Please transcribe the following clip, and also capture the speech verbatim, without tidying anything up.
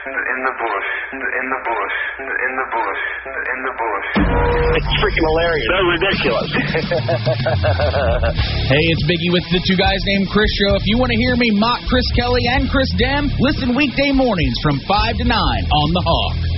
in the bush, in the bush, in the bush, in the bush. It's freaking hilarious. So ridiculous. Hey, it's Biggie with the Two Guys Named Chris show. If you want to hear me mock Chris Kelly and Chris Dem, listen weekday mornings from five to nine on The Hog.